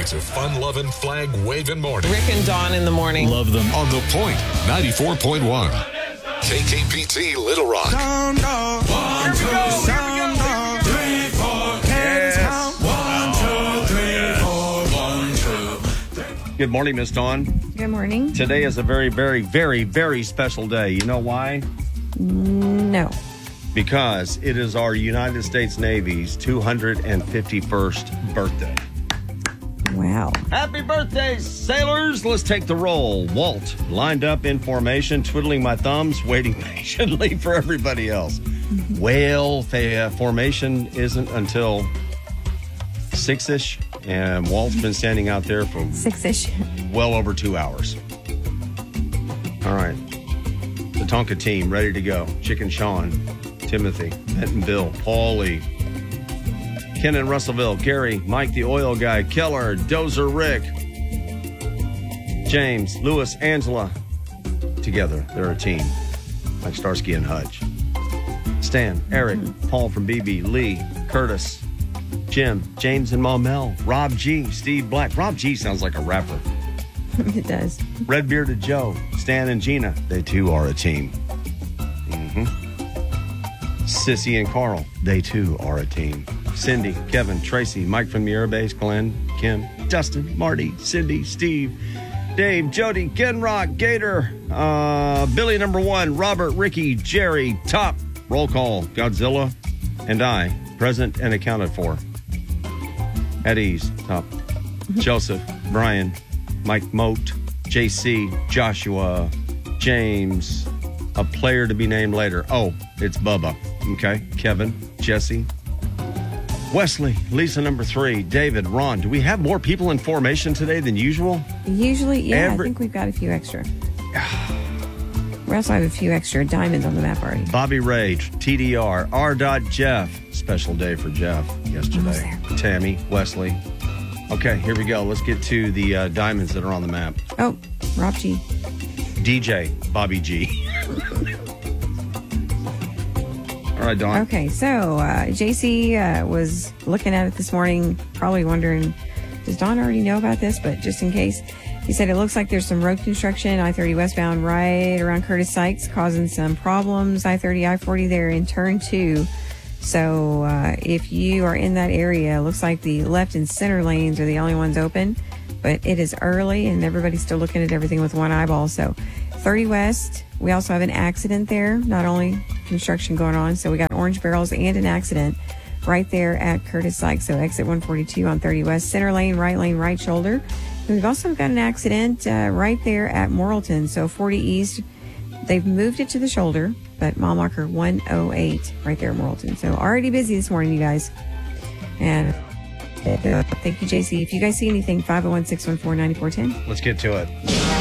It's a fun-loving, flag-waving morning. Rick and Dawn in the morning. Love them. On The Point, 94.1. KKPT Little Rock. Sound off. One, two, sound off. 3, 4. Hands count. 1, 2, 3, 4. 1, 2. Good morning, Miss Dawn. Good morning. Today is a very, very, very, very special day. You know why? No. Because it is our United States Navy's 251st birthday. Wow. Happy birthday, sailors. Let's take the roll. Walt, lined up in formation, twiddling my thumbs, waiting patiently for everybody else. Whale formation isn't until 6-ish, and Walt's been standing out there for 6-ish. well over 2 hours. All right. The Tonka team ready to go. Chicken Sean, Timothy, Benton Bill, Paulie, Ken in Russellville, Gary, Mike the oil guy, Keller, Dozer Rick, James, Lewis, Angela. Together, they're a team. Like Starsky and Hutch. Stan, Eric, Paul from BB, Lee, Curtis, Jim, James and Mel, Rob G, Steve Black. Rob G sounds like a rapper. It does. Red Bearded Joe, Stan and Gina. They too are a team. Sissy and Carl. They too are a team. Cindy, Kevin, Tracy, Mike from the Air Base, Glenn, Kim, Dustin, Marty, Cindy, Steve, Dave, Jody, Ken Rock, Gator, Billy number 1, Robert, Ricky, Jerry, Top, roll call, Godzilla, and I, present and accounted for. At ease, Top, Joseph, Brian, Mike Moat, JC, Joshua, James, a player to be named later. Oh, it's Bubba. Okay, Kevin, Jesse, Wesley, Lisa number 3, David, Ron. Do we have more people in formation today than usual? Usually, yeah, I think we've got a few extra. We also have a few extra diamonds on the map already. Bobby Rage, TDR, R. Jeff. Special day for Jeff yesterday. Tammy, Wesley. Okay, here we go. Let's get to the diamonds that are on the map. Oh, Rob G. DJ, Bobby G. All right, Dawn. Okay, so JC was looking at it this morning, probably wondering, does Dawn already know about this? But just in case, he said it looks like there's some road construction, I-30 westbound right around Curtis Sykes, causing some problems. I-30, I-40 there in turn 2. So if you are in that area, it looks like the left and center lanes are the only ones open. But it is early, and everybody's still looking at everything with one eyeball. So 30 West, we also have an accident there, not only construction going on. So we got orange barrels and an accident right there at Curtis Sykes. So exit 142 on 30 West, center lane, right shoulder. And we've also got an accident right there at Morrilton. So 40 East, they've moved it to the shoulder, but mile marker 108 right there at Morrilton. So already busy this morning, you guys. And thank you, JC. If you guys see anything, 501-614-9410. Let's get to it.